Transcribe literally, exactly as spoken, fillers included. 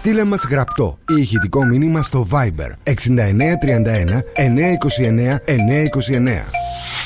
Στείλε μας γραπτό ή ηχητικό μήνυμα στο Viber έξι εννιά τρία ένα εννιά δύο εννιά εννιά δύο εννιά.